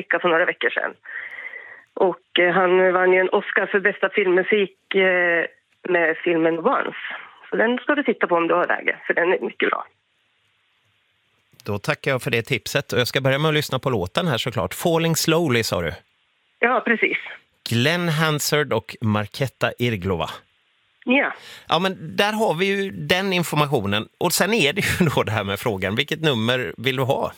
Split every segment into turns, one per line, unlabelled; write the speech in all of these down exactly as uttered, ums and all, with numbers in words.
Amerika för några veckor sedan. Och eh, han vann ju en Oscar för bästa filmmusik eh, med filmen Once. Så den ska du titta på om du har läge, för den är mycket bra.
Då tackar jag för det tipset och jag ska börja med att lyssna på låten här såklart. Falling Slowly sa du.
Ja, precis.
Glenn Hansard och Marketa Irglova.
Ja.
Ja, men där har vi ju den informationen. Och sen är det ju då det här med frågan. Vilket nummer vill du ha?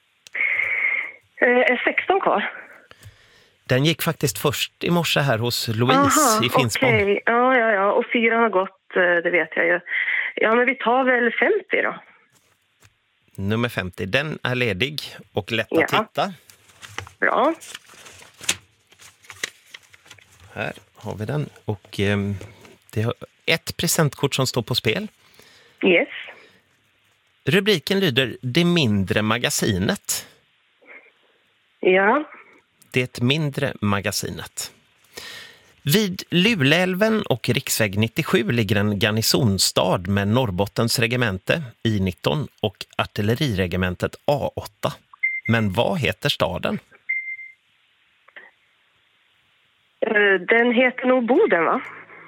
Eh, sexton kvar.
Den gick faktiskt först i morse här hos Louise. Aha, i Finspång.
Okej, okay. ja, ja, ja. Och fyra har gått, det vet jag ju. Ja, men vi tar väl femtio då.
Nummer femtio, den är ledig och lätt att
ja.
hitta.
Bra.
Här har vi den. Och eh, det har ett presentkort som står på spel.
Yes.
Rubriken lyder Det mindre magasinet.
Ja.
Det mindre magasinet. Vid Luleälven och riksväg nittiosju ligger en garnisonstad med Norrbottens regemente I nitton och artilleriregementet A åtta. Men vad heter staden?
Den heter nog Boden, va?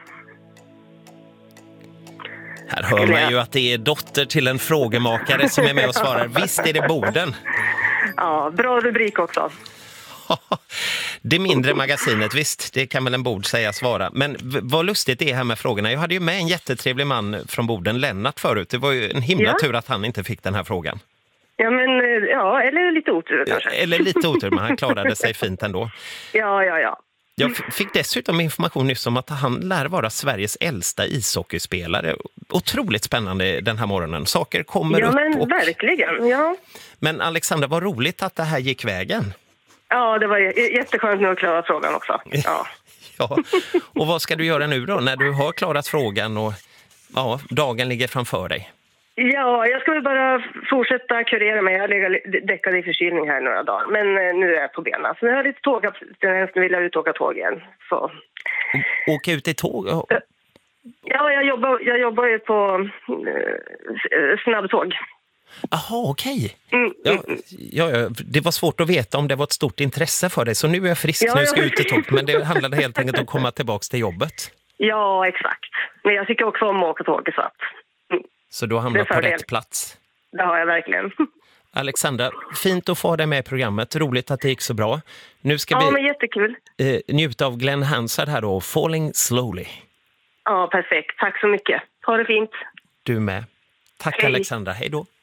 Här hör man ju att det är dotter till en frågemakare som är med och svarar. Visst är det Boden.
Ja, bra rubrik också.
Det mindre magasinet, visst, det kan väl en bord säga svara. Men v- vad lustigt det är här med frågorna. Jag hade ju med en jättetrevlig man från Boden, Lennart, förut. Det var ju en himla
ja.
tur att han inte fick den här frågan.
Ja, men ja, eller lite otur kanske.
Eller lite otur, men han klarade sig fint ändå.
Ja, ja, ja.
Jag f- fick dessutom information nyss om att han lär vara Sveriges äldsta ishockeyspelare. Otroligt spännande den här morgonen. Saker kommer
ja,
upp.
Ja, men
och...
verkligen, ja.
Men Alexandra, vad roligt att det här gick vägen.
Ja, det var j- jätteskönt nu att klara frågan också. Ja.
Ja. Och vad ska du göra nu då när du har klarat frågan och ja, dagen ligger framför dig?
Ja, jag ska väl bara fortsätta kurera mig. Jag har legat däckad i förkylning här några dagar. Men nu är jag på benen. Så nu har jag lite tåg. Nu vill jag ut och åka tåg igen. Så.
Åka ut i tåg?
Ja, jag jobbar, jag jobbar ju på eh, snabbtåg.
Jaha, okej.
Okay. Mm,
ja,
mm.
ja, ja, det var svårt att veta om det var ett stort intresse för dig. Så nu är jag frisk,
ja,
nu ska jag
ja.
ut i tåg. Men det handlade helt enkelt om att komma tillbaka till jobbet.
Ja, exakt. Men jag tycker också om att åka tåg, så att... Mm.
Så du hamnar på rätt plats.
Det har jag verkligen.
Alexandra, fint att få dig med i programmet. Roligt att det gick så bra. Nu ska
ja,
vi
men jättekul.
Eh, njuta av Glenn Hansard här då. Falling Slowly.
Ja, perfekt. Tack så mycket. Ha det fint.
Du med. Tack. Hej. Alexandra. Hej då.